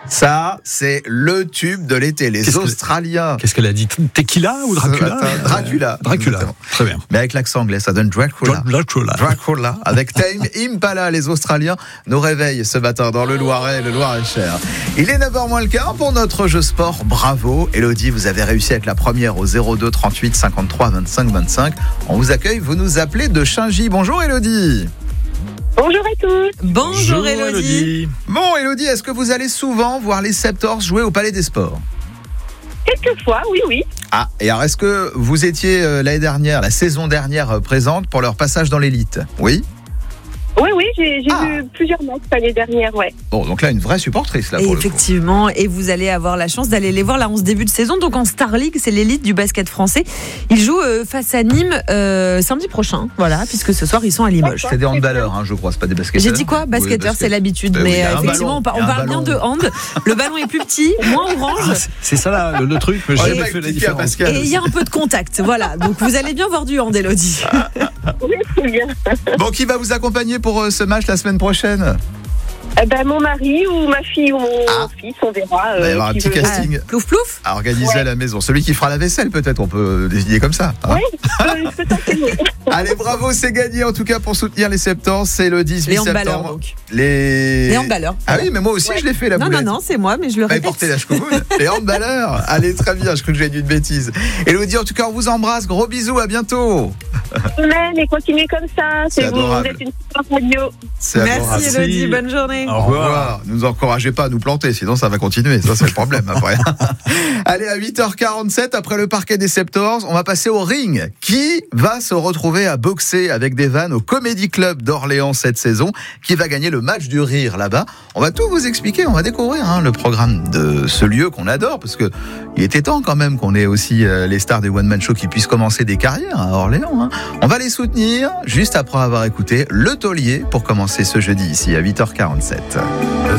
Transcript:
Ça, c'est le tube de l'été, les Australiens. Qu'est-ce qu'elle a dit? Tequila ou Dracula? Dracula. Très bien. Mais avec l'accent anglais, ça donne Dracula. Dracula. Avec Tame Impala, les Australiens nous réveillent ce matin dans le Loiret, le Loir-et-Cher. Il est 9h moins le quart pour notre jeu sport. Bravo, Elodie, vous avez réussi à être la première au 02 38 53 25 25. On vous accueille, vous nous appelez de Chaingy. Bonjour Elodie. Bonjour à tous. Bonjour Elodie. Bon Elodie, est-ce que vous allez souvent voir les Septors jouer au Palais des Sports? Quelquefois, oui. Ah, et alors est-ce que vous étiez l'année dernière, la saison dernière présente pour leur passage dans l'élite? Oui. Oui, j'ai vu plusieurs matchs l'année dernière, ouais. Bon, donc là, une vraie supportrice, là, pour effectivement, et vous allez avoir la chance d'aller les voir là en ce début de saison. Donc en Star League, c'est l'élite du basket français. Ils jouent face à Nîmes samedi prochain, voilà, puisque ce soir, ils sont à Limoges. C'est des handballeurs, hein, je crois, c'est pas des basketteurs. J'ai dit quoi? Basketteurs, c'est l'habitude. Mais effectivement, on parle bien de hand. Le ballon est plus petit, moins orange. C'est ça là, le truc, mais j'ai jamais fait la différence. Et il y a un peu de contact, voilà. Donc vous allez bien voir du hand, Elodie. Oui, c'est bien. Bon, qui va vous accompagner pour ce match la semaine prochaine? Mon mari ou ma fille ou mon fils, on verra. Il va y avoir un petit casting plouf plouf à organiser à la maison. Celui qui fera la vaisselle, peut-être, on peut désigner comme ça. Hein, oui, peut-être. Allez, bravo, c'est gagné en tout cas pour soutenir les Septors. C'est le 18 septembre. Donc. Les handballeurs. Ah oui, mais moi aussi je l'ai fait la boulette. Non, c'est moi, mais je le répète. Porter la choucouboune. Les handballeurs. Allez, très bien, je crois que j'ai dit une bêtise. Elodie, en tout cas, on vous embrasse. Gros bisous, à bientôt. Et continuez comme ça. C'est adorable. Vous êtes une super radio. Merci Elodie, bonne journée. Au revoir. Ne nous encouragez pas à nous planter, sinon ça va continuer. Ça, c'est le problème après. Allez, à 8h47, après le parquet des Septors, on va passer au ring. Qui va se retrouver à boxer avec des vannes au Comedy Club d'Orléans cette saison? Qui va gagner le match du rire là-bas? On va tout vous expliquer. On va découvrir le programme de ce lieu qu'on adore, parce que il était temps quand même qu'on ait aussi les stars des One Man Show qui puissent commencer des carrières à Orléans. On va les soutenir juste après avoir écouté Le Taulier pour commencer ce jeudi ici à 8h47.